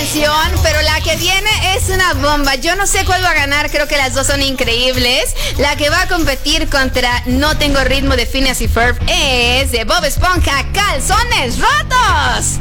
canción, pero la que viene es una bomba. Yo no sé cuál va a ganar, creo que las dos son increíbles. La que va a competir contra No Tengo Ritmo de Phineas y Ferb es de Bob Esponja, Calzones Rotos.